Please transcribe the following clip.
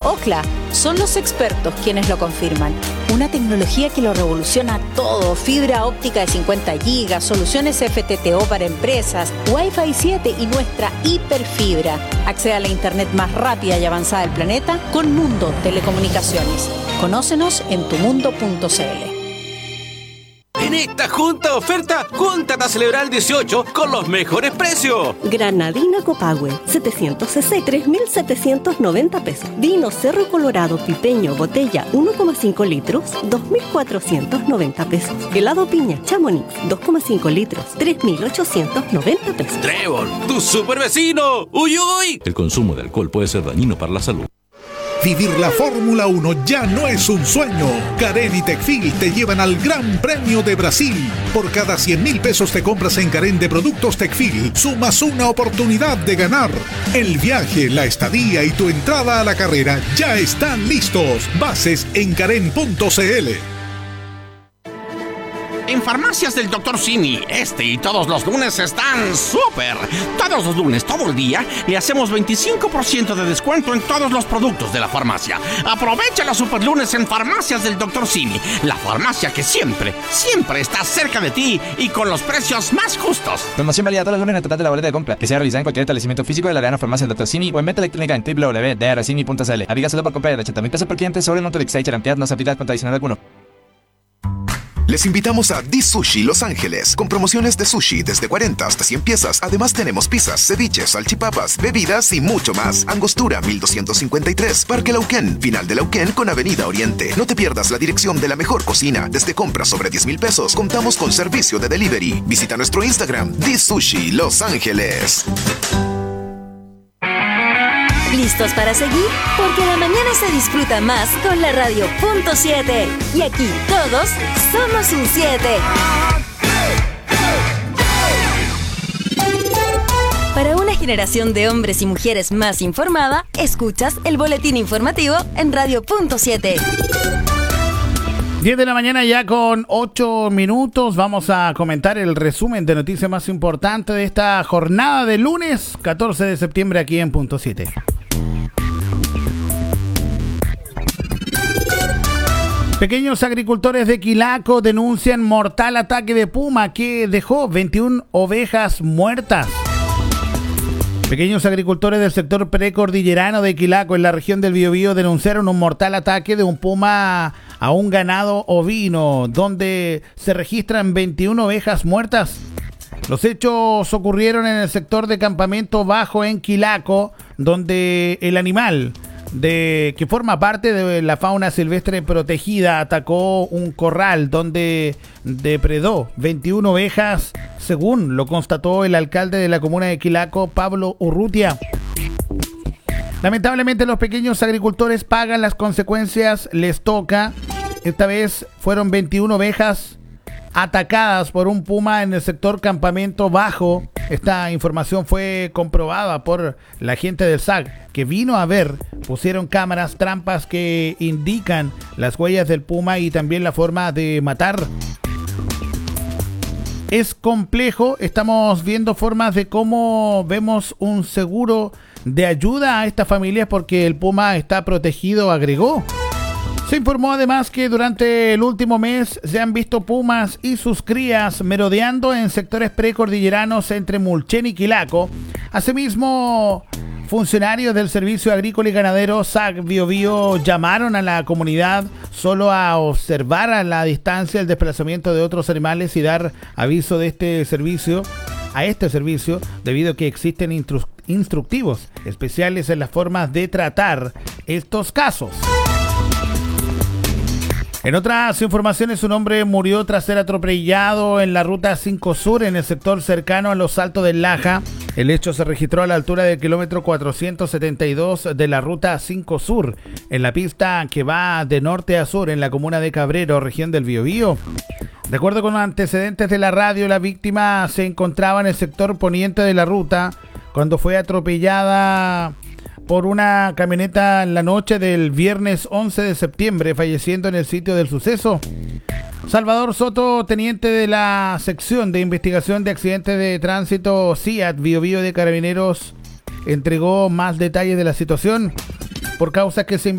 Ookla son los expertos quienes lo confirman. Una tecnología que lo revoluciona todo: fibra óptica de 50 GB, soluciones FTTO para empresas, Wi-Fi 7 y nuestra hiperfibra. Accede a la internet más rápida y avanzada del planeta con Mundo Telecomunicaciones. Conócenos en tumundo.cl. En esta junta oferta, júntate a celebrar el 18 con los mejores precios. Granadina Copagüe, 700cc, 3.790 pesos. Vino Cerro Colorado Pipeño, botella 1,5 litros, 2.490 pesos. Helado piña Chamonix, 2,5 litros, 3.890 pesos. Trébol, tu super vecino. ¡Uy, uy! El consumo de alcohol puede ser dañino para la salud. Vivir la Fórmula 1 ya no es un sueño. Carén y Tecfil te llevan al Gran Premio de Brasil. Por cada 100.000 pesos te compras en Carén de productos Tecfil, sumas una oportunidad de ganar. El viaje, la estadía y tu entrada a la carrera ya están listos. Bases en carén.cl. En Farmacias del Dr. Simi, y todos los lunes están súper. Todos los lunes, todo el día, le hacemos 25% de descuento en todos los productos de la farmacia. Aprovecha los super lunes en Farmacias del Dr. Simi, la farmacia que siempre está cerca de ti y con los precios más justos. Promoción válida todos los lunes en el total de la boleta de compra, que sea realizada en cualquier establecimiento físico de la Arena Farmacia del Dr. Simi o en venta electrónica en www.drsimi.cl. Aplica solo por compra de 80.000 pesos por cliente sobre el monto de Exchange, ampliar no se aplica con adicional alguno. Les invitamos a The Sushi Los Ángeles, con promociones de sushi desde 40 hasta 100 piezas. Además tenemos pizzas, ceviches, salchipapas, bebidas y mucho más. Angostura 1253, Parque Lauquén, final de Lauquén con Avenida Oriente. No te pierdas la dirección de la mejor cocina. Desde compras sobre 10.000 pesos, contamos con servicio de delivery. Visita nuestro Instagram, The Sushi Los Ángeles. ¿Listos para seguir? Porque la mañana se disfruta más con la radio .7. Y aquí todos somos un 7. Para una generación de hombres y mujeres más informada, escuchas el boletín informativo en radio .7. 10 de la mañana ya con 8 minutos. Vamos a comentar el resumen de noticias más importantes de esta jornada de lunes 14 de septiembre aquí en Punto 7. Pequeños agricultores de Quilaco denuncian mortal ataque de puma que dejó 21 ovejas muertas. Pequeños agricultores del sector precordillerano de Quilaco en la región del Biobío denunciaron un mortal ataque de un puma a un ganado ovino, donde se registran 21 ovejas muertas. Los hechos ocurrieron en el sector de Campamento Bajo en Quilaco, donde el animal que forma parte de la fauna silvestre protegida atacó un corral donde depredó 21 ovejas, según lo constató el alcalde de la comuna de Quilaco, Pablo Urrutia. Lamentablemente los pequeños agricultores pagan las consecuencias, les toca. Esta vez fueron 21 ovejas atacadas por un puma en el sector Campamento Bajo. Esta información fue comprobada por la gente del SAC que vino a ver. Pusieron cámaras, trampas que indican las huellas del puma y también la forma de matar. Es complejo, estamos viendo formas de cómo vemos un seguro de ayuda a estas familias porque el puma está protegido, agregó. Se informó además que durante el último mes se han visto pumas y sus crías merodeando en sectores precordilleranos entre Mulchen y Quilaco. Asimismo, funcionarios del Servicio Agrícola y Ganadero SAC Biobío llamaron a la comunidad solo a observar a la distancia el desplazamiento de otros animales y dar aviso de este servicio debido a que existen instructivos especiales en las formas de tratar estos casos. En otras informaciones, un hombre murió tras ser atropellado en la ruta 5 Sur en el sector cercano a los Saltos del Laja. El hecho se registró a la altura del kilómetro 472 de la ruta 5 Sur, en la pista que va de norte a sur en la comuna de Cabrero, región del Biobío. De acuerdo con los antecedentes de la radio, la víctima se encontraba en el sector poniente de la ruta cuando fue atropellada por una camioneta en la noche del viernes 11 de septiembre, falleciendo en el sitio del suceso. Salvador Soto, teniente de la sección de investigación de accidentes de tránsito CIAT Biobío de Carabineros, entregó más detalles de la situación. Por causas que se